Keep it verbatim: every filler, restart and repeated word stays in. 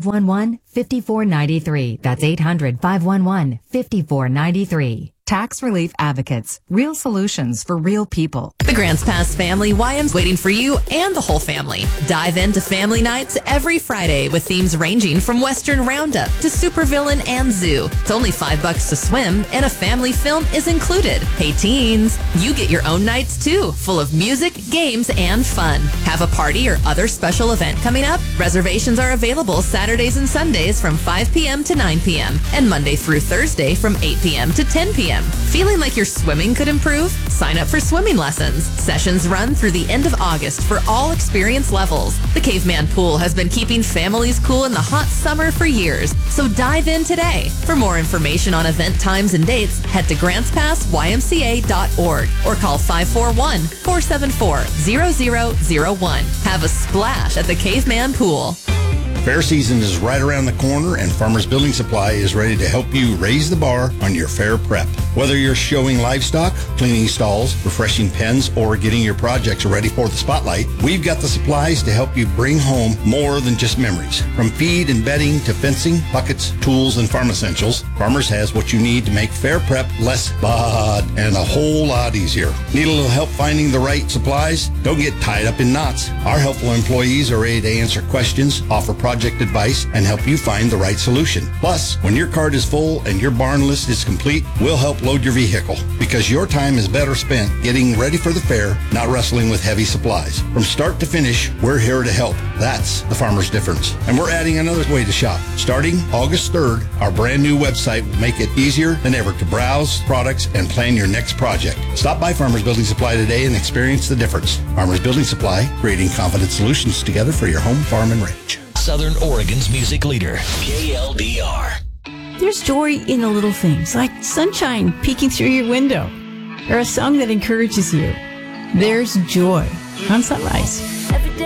one one, five four nine three. That's eight hundred, five one one, five four nine three. Tax Relief Advocates. Real solutions for real people. The Grants Pass Family Y M's waiting for you and the whole family. Dive into family nights every Friday with themes ranging from Western Roundup to Supervillain and Zoo. It's only five bucks to swim and a family film is included. Hey teens, you get your own nights too, full of music, games, and fun. Have a party or other special event coming up? Reservations are available Saturdays and Sundays from five p.m. to nine p.m. and Monday through Thursday from eight p.m. to ten p.m. Feeling like your swimming could improve? Sign up for swimming lessons. Sessions run through the end of August for all experience levels. The Caveman Pool has been keeping families cool in the hot summer for years, so dive in today. For more information on event times and dates, head to grants pass y m c a dot org or call five four one, four seven four, zero zero zero one. Have a splash at the Caveman Pool. Fair season is right around the corner, and Farmers Building Supply is ready to help you raise the bar on your fair prep. Whether you're showing livestock, cleaning stalls, refreshing pens, or getting your projects ready for the spotlight, we've got the supplies to help you bring home more than just memories. From feed and bedding to fencing, buckets, tools, and farm essentials, Farmers has what you need to make fair prep less bad and a whole lot easier. Need a little help finding the right supplies? Don't get tied up in knots. Our helpful employees are ready to answer questions, offer project advice, and help you find the right solution. Plus, when your cart is full and your barn list is complete, we'll help load your vehicle, because your time is better spent getting ready for the fair, not wrestling with heavy supplies. From start to finish, we're here to help. That's the Farmer's difference. And we're adding another way to shop. Starting August third, our brand new website will make it easier than ever to browse products and plan your next project. Stop by Farmers Building Supply today and experience the difference. Farmers Building Supply, creating confident solutions together for your home, farm, and ranch. Southern Oregon's music leader, K L D R. There's joy in the little things, like sunshine peeking through your window, or a song that encourages you. There's joy on Sunrise. Every day